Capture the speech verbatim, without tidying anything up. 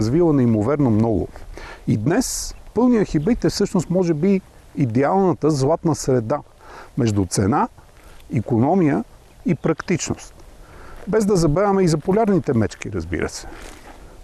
развила неимоверно много. И днес пълният хибрид е всъщност може би идеалната златна среда между цена, икономия и практичност. Без да забравяме и за полярните мечки, разбира се.